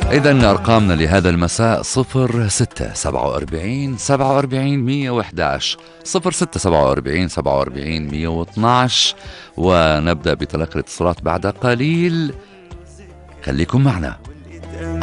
إذا أرقامنا لهذا المساء 06 47 47 112 ونبدأ بتلقي الاتصالات بعد قليل. خليكم معنا.